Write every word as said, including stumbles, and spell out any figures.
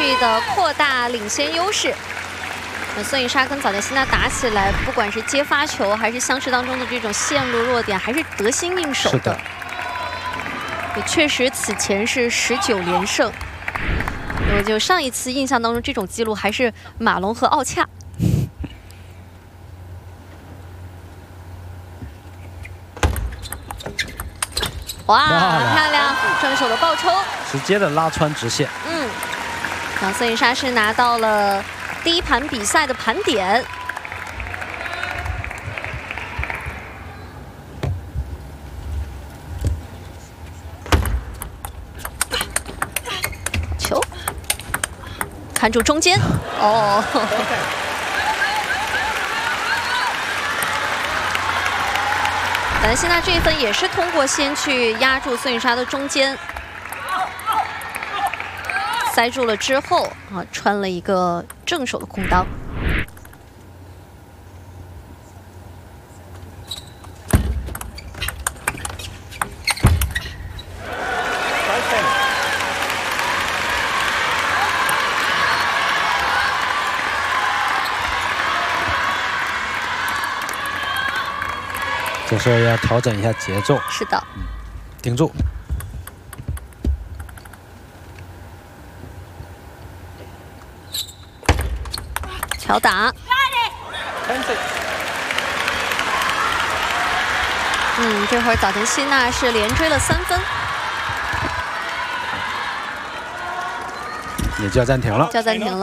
续的扩大领先优势。那孙颖莎跟早田希娜打起来，不管是接发球，还是相持当中的这种线路弱点，还是得心应手的。也确实，此前是十九连胜。我就上一次印象当中，这种记录还是马龙和奥恰。 哇，漂亮！正手的爆抽， 直接的拉穿直线。 嗯，那孙颖莎是拿到了第一盘比赛的盘点。球，看住中间，哦。早田希娜这一分也是通过先去压住孙颖莎的中间，塞住了之后啊，穿了一个正手的空裆。 这时候要调整一下节奏。 是的， 嗯，顶住。 巧打。嗯，这会儿早田希娜是连追了三分， 也就要暂停了。 就要暂停了。